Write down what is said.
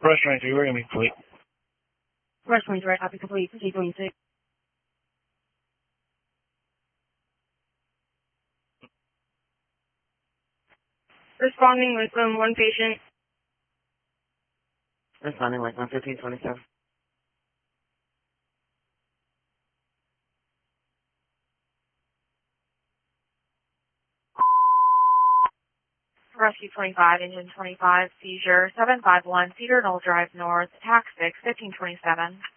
Rush 23, we're going to be complete. Rush 23, copy complete. Proceed 26. Responding with one patient. Responding like 11527. Rescue 25, engine 25, seizure 751, Cedar Knoll Drive North, tax 6, 1527.